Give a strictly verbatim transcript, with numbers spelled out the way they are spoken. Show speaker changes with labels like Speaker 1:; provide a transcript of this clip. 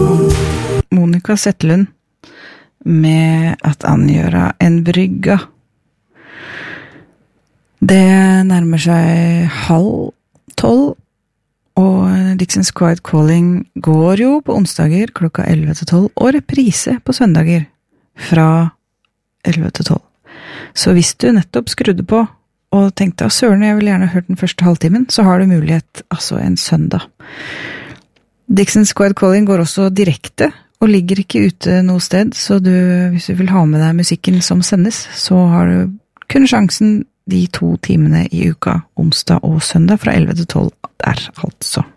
Speaker 1: Monica Zetterlund med Att angöra en brygga. Det nærmer seg halv tolv, og Dixon's Quiet Calling går jo på onsdager klokka elleve til tolv, og reprise på søndager fra elleve til tolv. Så hvis du nettopp skrudde på og tenkte, søren, jeg vil gjerne hørt den første halvtimen, så har du mulighet, altså en søndag. Dixon's Quiet Calling går også direkte, og ligger ikke ute noe sted, så du, hvis du vil ha med deg musikken som sendes, så har du kun sjansen de to timene i uka, onsdag og søndag, fra elleve til tolv der, altså.